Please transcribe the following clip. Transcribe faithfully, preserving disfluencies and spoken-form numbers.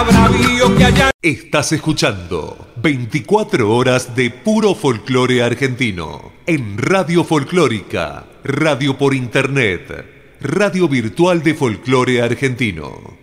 cada bravío que haya. Estás escuchando veinticuatro horas de puro folclore argentino en Radio Folclórica, radio por internet, radio virtual de folclore argentino.